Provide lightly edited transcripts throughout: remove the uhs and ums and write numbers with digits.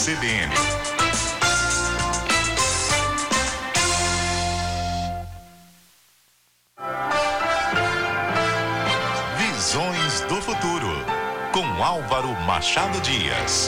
CBN. Visões do futuro, com Álvaro Machado Dias.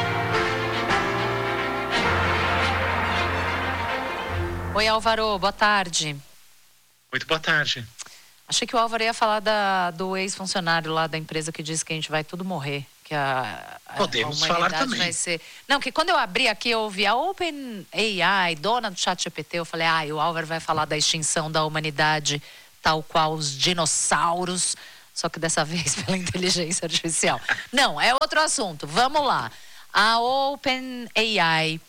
Oi, Álvaro, boa tarde. Muito boa tarde. Achei que o Álvaro ia falar do ex-funcionário lá da empresa que disse que a gente vai tudo morrer. Que Podemos a falar humanidade também. vai ser... Não, que quando eu abri aqui, eu ouvi a OpenAI, dona do ChatGPT, eu falei, o Álvaro vai falar da extinção da humanidade, tal qual os dinossauros, só que dessa vez pela inteligência artificial. Não, é outro assunto. Vamos lá. A OpenAI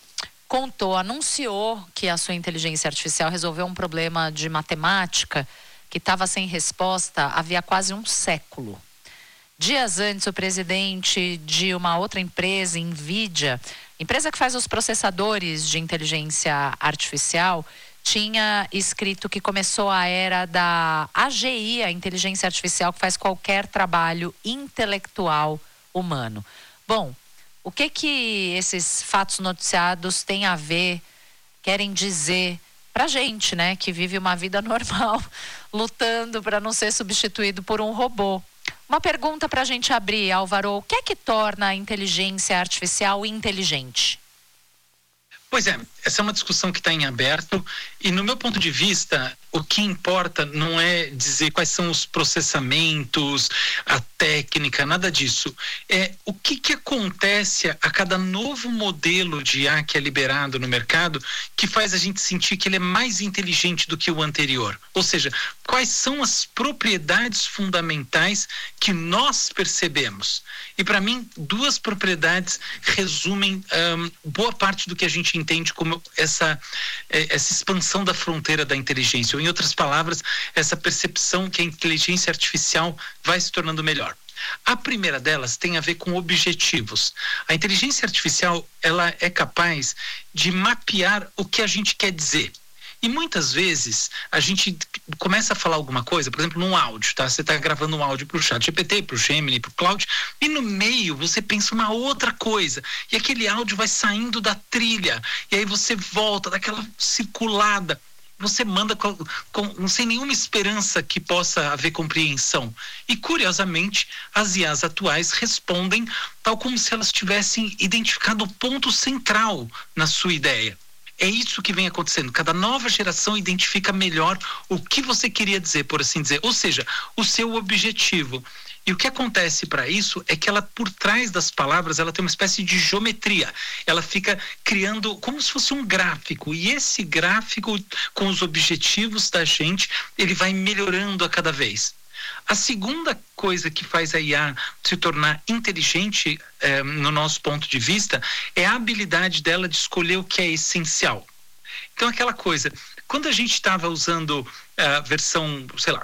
anunciou que a sua inteligência artificial resolveu um problema de matemática que estava sem resposta havia quase um século. Dias antes, o presidente de uma outra empresa, NVIDIA, empresa que faz os processadores de inteligência artificial, tinha escrito que começou a era da AGI, a inteligência artificial que faz qualquer trabalho intelectual humano. Bom, o que esses fatos noticiados têm a ver, querem dizer pra gente, né, que vive uma vida normal, lutando para não ser substituído por um robô? Uma pergunta para a gente abrir, Álvaro. O que é que torna a inteligência artificial inteligente? Pois é, essa é uma discussão que está em aberto e, no meu ponto de vista, o que importa não é dizer quais são os processamentos, a técnica, nada disso. É o que acontece a cada novo modelo de IA que é liberado no mercado que faz a gente sentir que ele é mais inteligente do que o anterior. Ou seja, quais são as propriedades fundamentais que nós percebemos. E, para mim, duas propriedades resumem boa parte do que a gente entende como essa expansão da fronteira da inteligência. Ou, em outras palavras, essa percepção que a inteligência artificial vai se tornando melhor. A primeira delas tem a ver com objetivos. A inteligência artificial, ela é capaz de mapear o que a gente quer dizer. E muitas vezes a gente começa a falar alguma coisa, por exemplo, num áudio, tá? Você está gravando um áudio para o ChatGPT, para o Gemini, para o Claude, e no meio você pensa uma outra coisa. E aquele áudio vai saindo da trilha. E aí você volta daquela circulada. Você manda sem nenhuma esperança que possa haver compreensão. E, curiosamente, as IAs atuais respondem tal como se elas tivessem identificado o ponto central na sua ideia. É isso que vem acontecendo. Cada nova geração identifica melhor o que você queria dizer, por assim dizer. Ou seja, o seu objetivo. E o que acontece para isso é que ela, por trás das palavras, ela tem uma espécie de geometria. Ela fica criando como se fosse um gráfico. E esse gráfico, com os objetivos da gente, ele vai melhorando a cada vez. A segunda coisa que faz a IA se tornar inteligente, no nosso ponto de vista, é a habilidade dela de escolher o que é essencial. Então, aquela coisa, quando a gente estava usando a versão,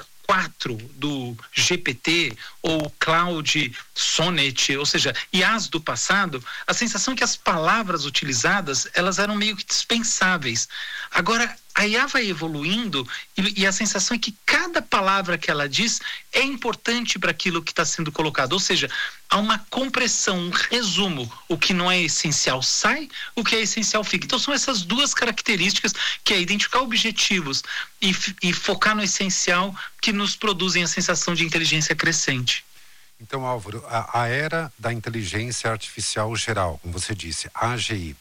4 do GPT ou Claude Sonnet, ou seja, IAs do passado, a sensação é que as palavras utilizadas, elas eram meio que dispensáveis. Agora, a IA vai evoluindo e a sensação é que cada palavra que ela diz é importante para aquilo que está sendo colocado. Ou seja, há uma compressão, um resumo. O que não é essencial sai, o que é essencial fica. Então são essas duas características, que é identificar objetivos e focar no essencial, que nos produzem a sensação de inteligência crescente. Então, Álvaro, a era da inteligência artificial geral, como você disse, a AGI,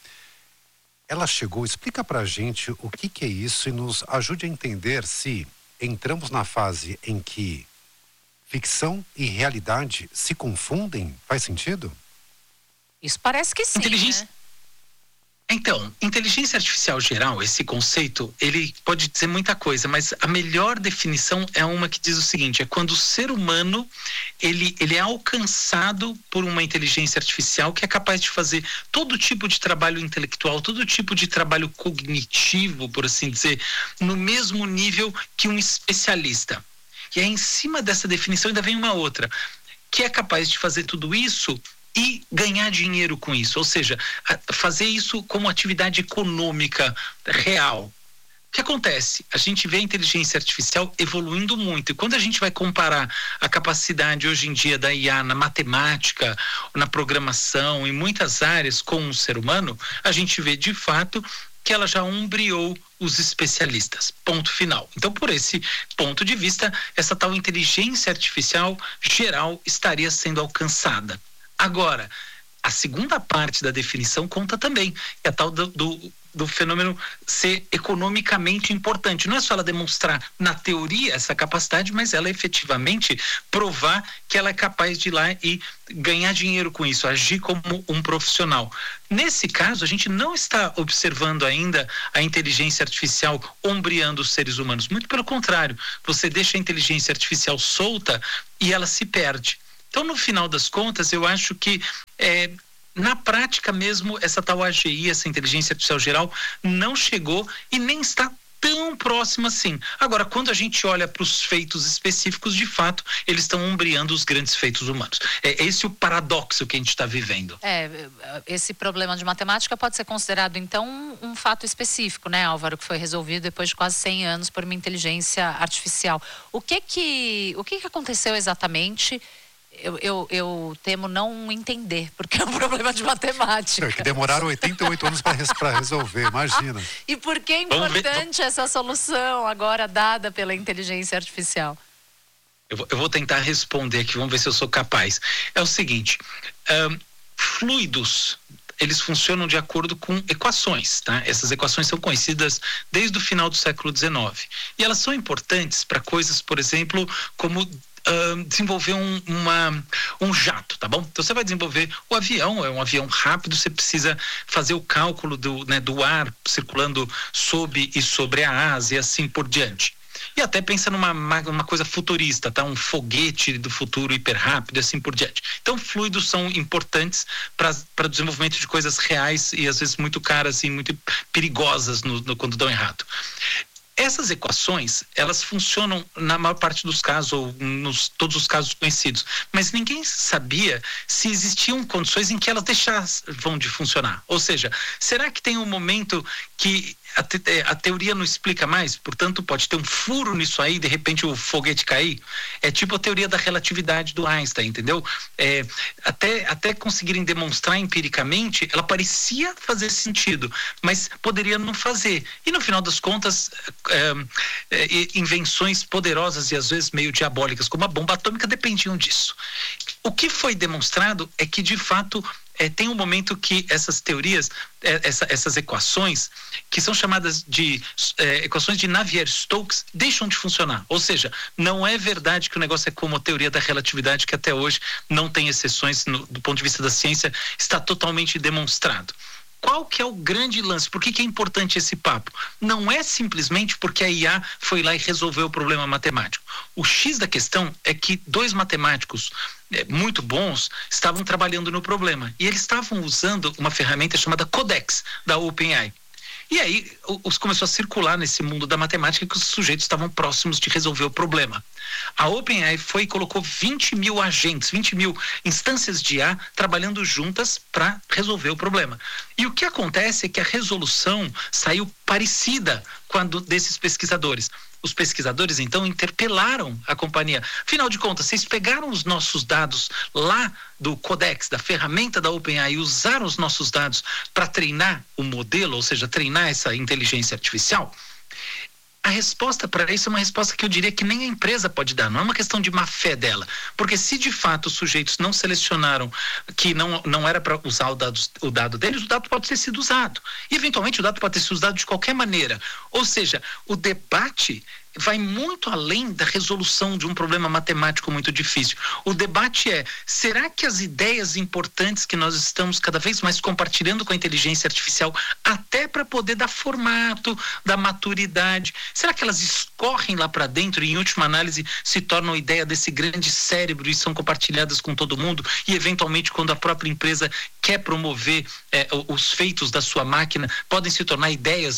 ela chegou, explica pra gente o que é isso e nos ajude a entender se entramos na fase em que ficção e realidade se confundem. Faz sentido? Isso parece que sim, né? Então, inteligência artificial geral, esse conceito, ele pode dizer muita coisa, mas a melhor definição é uma que diz o seguinte: é quando o ser humano, ele é alcançado por uma inteligência artificial que é capaz de fazer todo tipo de trabalho intelectual, todo tipo de trabalho cognitivo, por assim dizer, no mesmo nível que um especialista. E aí, em cima dessa definição, ainda vem uma outra, que é capaz de fazer tudo isso e ganhar dinheiro com isso, ou seja, fazer isso como atividade econômica real. que acontece? A gente vê a inteligência artificial evoluindo muito. E quando a gente vai comparar a capacidade hoje em dia da IA na matemática, na programação, em muitas áreas com o ser humano, a gente vê de fato que ela já ombreou os especialistas. Ponto final. Então, por esse ponto de vista, essa tal inteligência artificial geral estaria sendo alcançada. Agora, a segunda parte da definição conta também, é a tal do fenômeno ser economicamente importante. Não é só ela demonstrar na teoria essa capacidade, mas ela efetivamente provar que ela é capaz de ir lá e ganhar dinheiro com isso, agir como um profissional. Nesse caso, a gente não está observando ainda a inteligência artificial ombreando os seres humanos. Muito pelo contrário, você deixa a inteligência artificial solta e ela se perde. Então, no final das contas, eu acho que na prática mesmo, essa tal AGI, essa inteligência artificial geral, não chegou e nem está tão próxima assim. Agora, quando a gente olha para os feitos específicos, de fato, eles estão ombreando os grandes feitos humanos. É esse o paradoxo que a gente está vivendo. Esse problema de matemática pode ser considerado, então, um fato específico, né, Álvaro, que foi resolvido depois de quase 100 anos por uma inteligência artificial. O que aconteceu exatamente? Eu temo não entender, porque é um problema de matemática. Que demoraram 88 anos para resolver, imagina. E por que é importante essa solução agora dada pela inteligência artificial? Eu vou tentar responder aqui, vamos ver se eu sou capaz. É o seguinte, fluidos, eles funcionam de acordo com equações, tá? Essas equações são conhecidas desde o final do século XIX. E elas são importantes para coisas, por exemplo, como desenvolver um jato, tá bom? Então você vai desenvolver o avião, é um avião rápido, você precisa fazer o cálculo do ar circulando sob e sobre a asa e assim por diante. E até pensa numa coisa futurista, tá? Um foguete do futuro hiper rápido e assim por diante. Então, fluidos são importantes para o desenvolvimento de coisas reais e às vezes muito caras e muito perigosas quando dão errado. Essas equações, elas funcionam na maior parte dos casos, ou todos os casos conhecidos, mas ninguém sabia se existiam condições em que elas deixavam de funcionar. Ou seja, será que tem um momento que a teoria não explica mais, portanto pode ter um furo nisso aí, de repente o foguete cair? É tipo a teoria da relatividade do Einstein, entendeu? Até conseguirem demonstrar empiricamente, ela parecia fazer sentido, mas poderia não fazer. E no final das contas, invenções poderosas e às vezes meio diabólicas, como a bomba atômica, dependiam disso. O que foi demonstrado é que, de fato, tem um momento que essas teorias, essas equações, que são chamadas de equações de Navier-Stokes, deixam de funcionar. Ou seja, não é verdade que o negócio é como a teoria da relatividade, que até hoje não tem exceções do ponto de vista da ciência, está totalmente demonstrado. Qual que é o grande lance? Por que é importante esse papo? Não é simplesmente porque a IA foi lá e resolveu o problema matemático. O X da questão é que dois matemáticos muito bons estavam trabalhando no problema. E eles estavam usando uma ferramenta chamada Codex, da OpenAI. E aí começou a circular nesse mundo da matemática que os sujeitos estavam próximos de resolver o problema. A OpenAI foi e colocou 20 mil agentes, 20 mil instâncias de IA trabalhando juntas para resolver o problema. E o que acontece é que a resolução saiu parecida com a desses pesquisadores. Os pesquisadores, então, interpelaram a companhia. Afinal de contas, vocês pegaram os nossos dados lá do Codex, da ferramenta da OpenAI, e usaram os nossos dados para treinar o modelo, ou seja, treinar essa inteligência artificial? A resposta para isso é uma resposta que eu diria que nem a empresa pode dar, não é uma questão de má fé dela, porque se de fato os sujeitos não selecionaram que não era para usar o dado deles, o dado pode ter sido usado, e eventualmente o dado pode ter sido usado de qualquer maneira, ou seja, o debate vai muito além da resolução de um problema matemático muito difícil. O debate é, será que as ideias importantes que nós estamos cada vez mais compartilhando com a inteligência artificial, até para poder dar formato, dar maturidade, será que elas escorrem lá para dentro e, em última análise, se tornam ideia desse grande cérebro e são compartilhadas com todo mundo? E, eventualmente, quando a própria empresa quer promover os feitos da sua máquina, podem se tornar ideias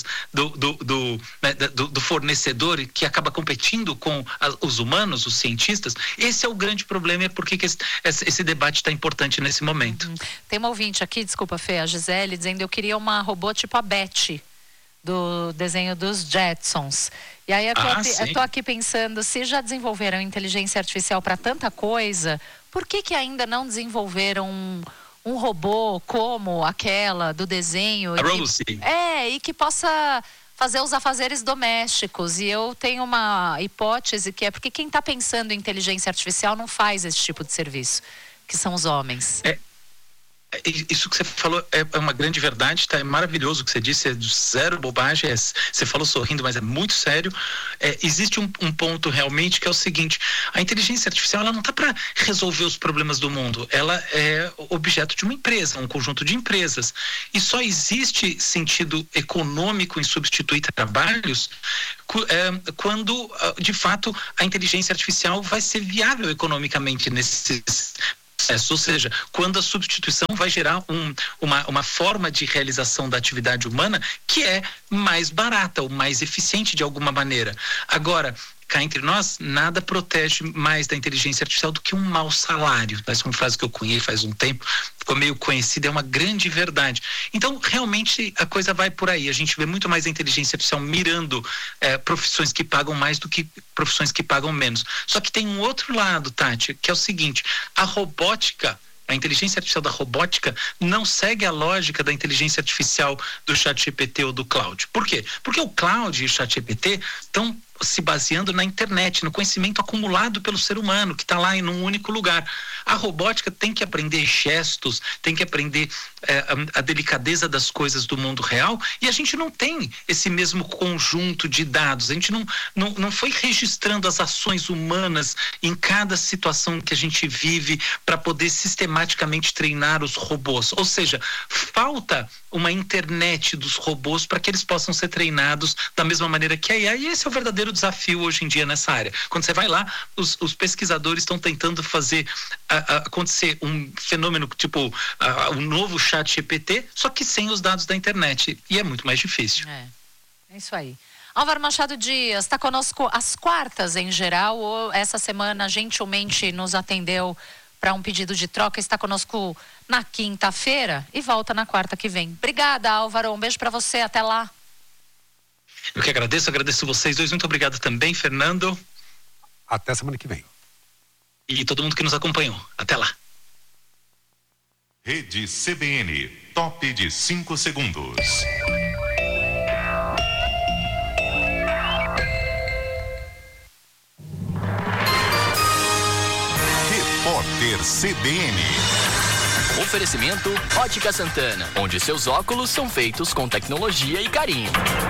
do fornecedor que acaba competindo com os humanos, os cientistas? Esse é o grande problema, é porque esse debate está importante nesse momento. Tem uma ouvinte aqui, desculpa, Fê, a Gisele, dizendo: eu queria uma robô tipo a Beth do desenho dos Jetsons. E aí eu tô aqui pensando, se já desenvolveram inteligência artificial para tanta coisa, por que ainda não desenvolveram um robô como aquela do desenho? A Rosie. E que possa fazer os afazeres domésticos. E eu tenho uma hipótese que é porque quem está pensando em inteligência artificial não faz esse tipo de serviço, que são os homens. Isso que você falou é uma grande verdade, tá? É maravilhoso o que você disse, é zero bobagem, você falou sorrindo, mas é muito sério. Existe um ponto realmente que é o seguinte: a inteligência artificial ela não está para resolver os problemas do mundo, ela é objeto de uma empresa, um conjunto de empresas, e só existe sentido econômico em substituir trabalhos quando, de fato, a inteligência artificial vai ser viável economicamente nesses. Ou seja, quando a substituição vai gerar uma forma de realização da atividade humana que é mais barata ou mais eficiente de alguma maneira. Agora, cá entre nós, nada protege mais da inteligência artificial do que um mau salário. Essa é uma frase que eu conheço faz um tempo, ficou meio conhecida, é uma grande verdade. Então, realmente, a coisa vai por aí. A gente vê muito mais a inteligência artificial mirando profissões que pagam mais do que profissões que pagam menos. Só que tem um outro lado, Tati, que é o seguinte: a robótica, a inteligência artificial da robótica não segue a lógica da inteligência artificial do ChatGPT ou do Claude. Por quê? Porque o Claude e o ChatGPT estão se baseando na internet, no conhecimento acumulado pelo ser humano, que está lá em um único lugar. A robótica tem que aprender gestos, tem que aprender a delicadeza das coisas do mundo real, e a gente não tem esse mesmo conjunto de dados, a gente não foi registrando as ações humanas em cada situação que a gente vive para poder sistematicamente treinar os robôs. Ou seja, falta uma internet dos robôs para que eles possam ser treinados da mesma maneira que a IA, e esse é o verdadeiro desafio hoje em dia nessa área. Quando você vai lá, os pesquisadores estão tentando fazer acontecer um fenômeno tipo o novo ChatGPT, só que sem os dados da internet, e é muito mais difícil. É isso aí. Álvaro Machado Dias está conosco às quartas em geral, ou essa semana gentilmente nos atendeu para um pedido de troca, está conosco na quinta-feira e volta na quarta que vem. Obrigada, Álvaro, um beijo para você, até lá. Eu que agradeço vocês dois, muito obrigado também, Fernando. Até semana que vem. E todo mundo que nos acompanhou, até lá. Rede CBN, top de 5 segundos. Repórter CBN. Oferecimento Ótica Santana, onde seus óculos são feitos com tecnologia e carinho.